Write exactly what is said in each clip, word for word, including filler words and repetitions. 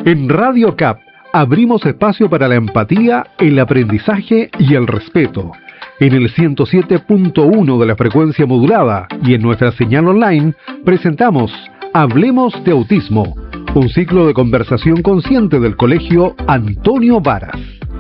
En Radio C A P abrimos espacio para la empatía, el aprendizaje y el respeto. En el ciento siete punto uno de la frecuencia modulada y en nuestra señal online presentamos Hablemos de Autismo, un ciclo de conversación consciente del Colegio Antonio Varas.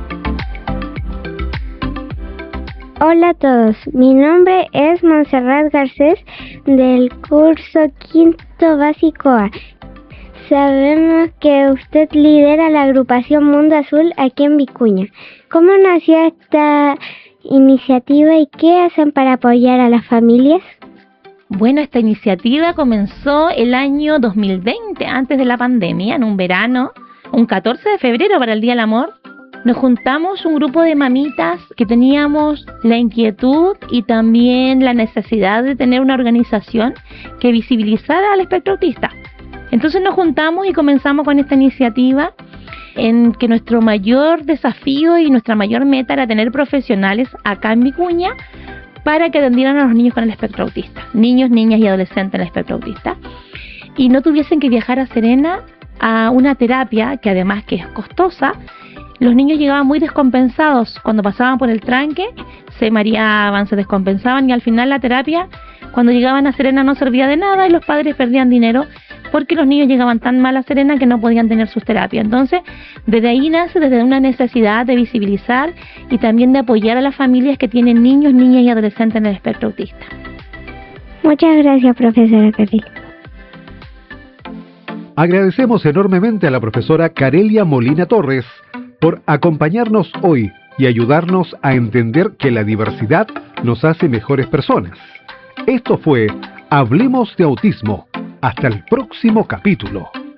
Hola a todos, mi nombre es Montserrat Garcés del curso quinto básico A. Sabemos que usted lidera la agrupación Mundo Azul aquí en Vicuña. ¿Cómo nació esta iniciativa y qué hacen para apoyar a las familias? Bueno, esta iniciativa comenzó el año dos mil veinte, antes de la pandemia, en un verano, un catorce de febrero para el Día del Amor. Nos juntamos un grupo de mamitas que teníamos la inquietud y también la necesidad de tener una organización que visibilizara al espectro autista. Entonces nos juntamos y comenzamos con esta iniciativa en que nuestro mayor desafío y nuestra mayor meta era tener profesionales acá en Vicuña para que atendieran a los niños con el espectro autista, niños, niñas y adolescentes en el espectro autista, y no tuviesen que viajar a Serena a una terapia que además que es costosa. Los niños llegaban muy descompensados cuando pasaban por el tranque, se mareaban, se descompensaban y al final la terapia, cuando llegaban a Serena, no servía de nada y los padres perdían dinero porque los niños llegaban tan mal a Serena que no podían tener sus terapias. Entonces, desde ahí nace, desde una necesidad de visibilizar y también de apoyar a las familias que tienen niños, niñas y adolescentes en el espectro autista. Muchas gracias, profesora Caril. Agradecemos enormemente a la profesora Carelia Molina Torres por acompañarnos hoy y ayudarnos a entender que la diversidad nos hace mejores personas. Esto fue Hablemos de Autismo. Hasta el próximo capítulo.